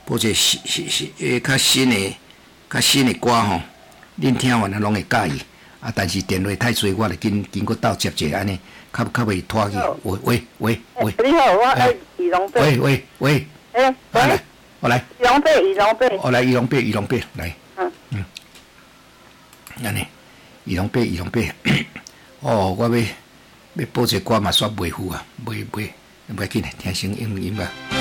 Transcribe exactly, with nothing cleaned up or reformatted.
播一个新新新诶较新诶较新诶歌吼，恁听完啊拢会介意。啊，但是电话太多，我就紧紧过斗接者安尼，较较袂拖去。喂喂喂喂， 你好，我爱仪龙贝。 喂喂喂， 哎， 来，我来。 仪龙贝，仪龙贝。 我来仪龙贝，仪龙贝来。 嗯嗯，安尼，仪龙贝，仪龙贝。哦，我要要播一个歌嘛，煞袂赴啊，袂袂，袂紧，听声音音乐。